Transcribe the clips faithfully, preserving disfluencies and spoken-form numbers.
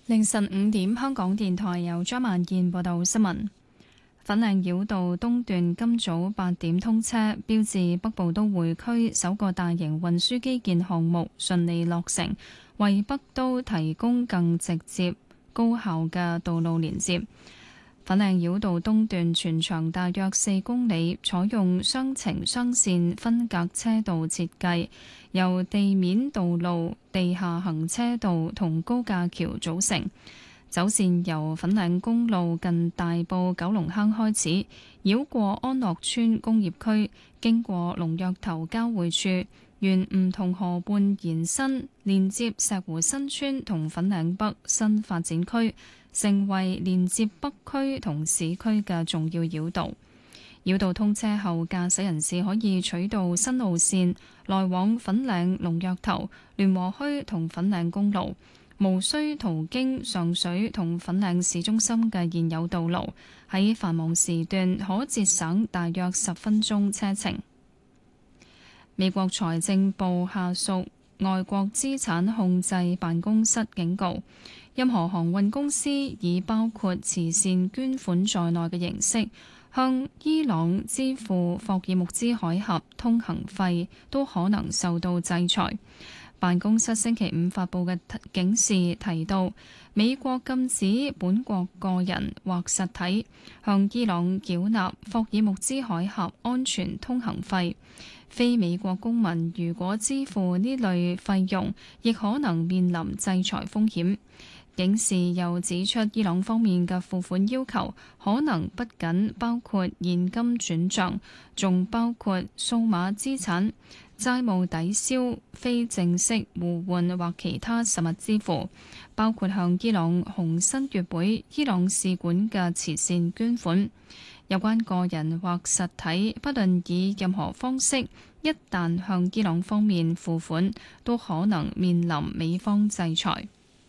凌晨五點，香港電台由張萬燕報道新聞。粉嶺繞道東段今早八點通車，標誌北部都會區首個大型運輸基建項目順利落成，為北都提供更直接、高效嘅道路連接。粉嶺繞道東段全長大約四公里，採用雙程雙線分隔車道設計，由地面道路、地下行車道同高架橋組成。走線由粉嶺公路近大埔九龍坑開始，繞過安樂村工業區，經過龍躍頭交匯處，沿梧桐河畔延伸，連接石湖新村同粉嶺北新發展區，成為連接北區同市區嘅重要繞道。繞道通車後，駕駛人士可以取道新路線，來往粉嶺龍躍頭、聯和墟同粉嶺公路，無需途經上水同粉嶺市中心嘅現有道路，喺繁忙時段可節省大約十分鐘車程。美國財政部下屬外國資產控制辦公室警告，任何航運公司以包括慈善捐款在內嘅形式向伊朗支付霍爾木茲海峽通行費，都可能受到制裁。辦公室星期五發布嘅警示提到，美國禁止本國個人或實體向伊朗繳納霍爾木茲海峽安全通行費。非美國公民如果支付呢類費用，亦可能面臨制裁風險。警示又指出，伊朗方面嘅付款要求可能不僅包括現金轉帳，仲包括數碼資產、債務抵消、非正式互換或其他實物支付，包括向伊朗紅新月會、伊朗使館嘅慈善捐款。有關個人或實體，不論以任何方式，一旦向伊朗方面付款，都可能面臨美方制裁。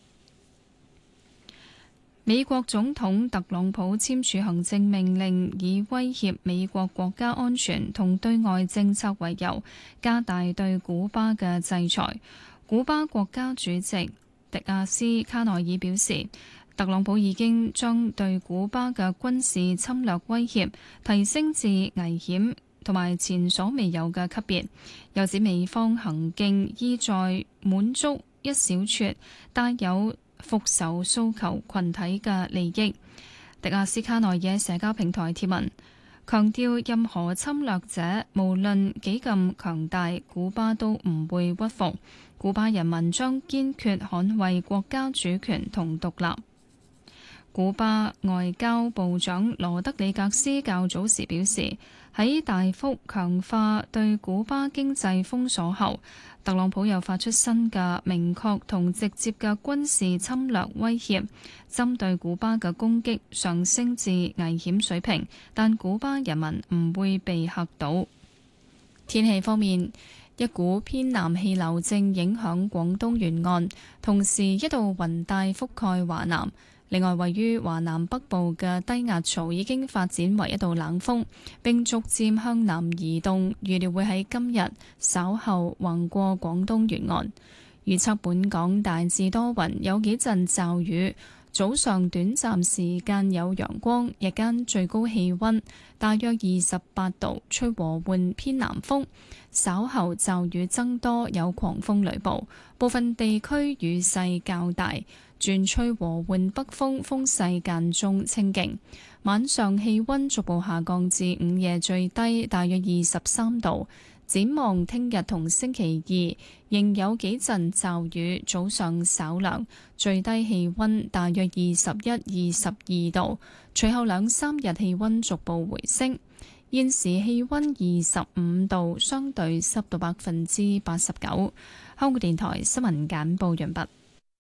美國總統特朗普簽署行政命令，以威脅美國國家安全同對外政策為由，加大對古巴嘅制裁。古巴國家主席迪亞斯卡內爾表示，特朗普已經將對古巴嘅軍事侵略威脅提升至危險同埋前所未有嘅級別，又指美方行徑意在滿足一小撮帶有復仇訴求群體嘅利益。迪亞斯卡內爾喺社交平台貼文，強調任何侵略者無論幾咁強大，古巴都唔會屈服。古巴人民將堅決捍衛國家主權同獨立。古巴外交部長羅德里格斯較早時表示，喺大幅強化對古巴經濟封鎖後，特朗普又發出新嘅明確同直接嘅軍事侵略威脅，針對古巴嘅攻擊上升至危險水平，但古巴人民唔會被嚇倒。天氣方面，一股偏南氣流正影響廣東沿岸，同時一道雲帶覆蓋華南。另外，位於華南北部嘅低壓槽已經發展為一道冷鋒，並逐漸向南移動，預料會喺今日稍後橫過廣東沿岸。預測本港大致多雲，有幾陣驟雨，早上短暫時間有陽光，日間最高氣溫大約二十八度，吹和緩偏南風。稍後驟雨增多，有狂風雷暴，部分地區雨勢較大。轉吹和緩北風，風勢間中清勁。晚上氣溫逐步下降至午夜最低大約二十三度。展望聽日同星期二仍有幾陣驟雨，早上稍涼，最低氣溫大約二十一、二十二度。隨後兩三日氣溫逐步回升。現時氣溫二十五度，相對濕度百分之八十九。香港電台新聞簡報完畢。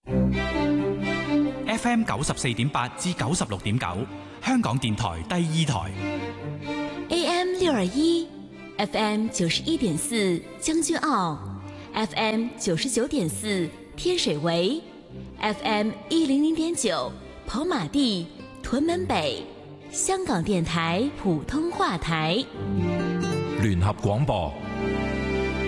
F M 九十四點八至九十六點九，香港電台第二台。 A M 六二一，F M 九十一點四將軍澳 ，F M 九十九點四天水圍 ，F M 一零零點九跑馬地屯門北，香港電台普通話台。 聯合廣播。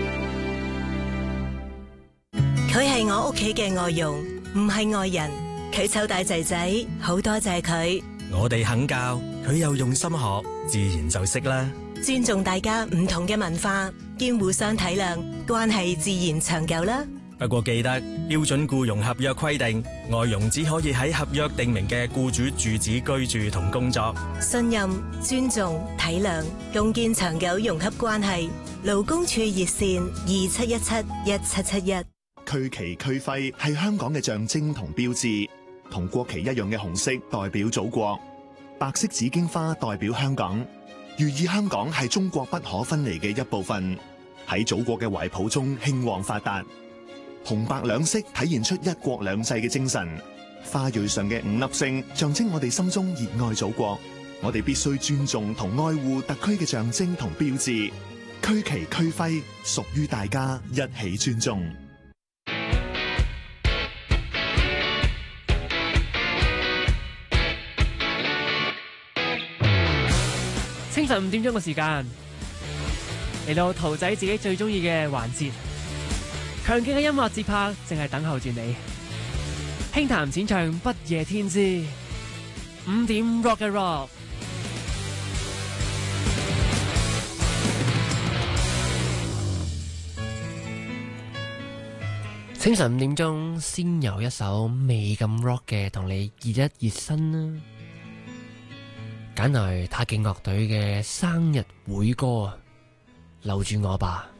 佢係我屋企嘅外傭，唔係外人。 佢湊大仔仔，好多謝佢。 我哋肯教，佢又用心學，自然就識啦。 尊重大家唔同嘅文化，兼互相體諒，關係自然長久啦。 不過記得標準僱傭合約規定，外傭只可以喺合約訂明嘅僱主住址居住同工作。 信任、尊重、體諒，共建長久融洽關係。勞工處熱線二七一七一七七一。 區旗區徽係香港嘅象徵同標誌，同國旗一樣嘅紅色代表祖國，白色紫荊花代表香港，寓意香港係中國不可分離嘅一部分，喺祖國嘅懷抱中興旺發達。紅白兩色體現出一國兩制嘅精神，花蕊上嘅五粒星象徵我哋心中熱愛祖國。我哋必須尊重同愛護特區嘅象徵同標誌，區旗區徽屬於大家，一起尊重。 清晨五點鐘嘅時間，嚟到桃仔自己最中意嘅環節，強勁嘅音樂節拍淨係等候住你。輕談淺唱不夜天之五點 Rock and Roll。清晨五點鐘，先有一首未咁 rock 嘅，同你熱一熱身啦。揀嚟太極樂隊嘅生日會歌，留住我吧。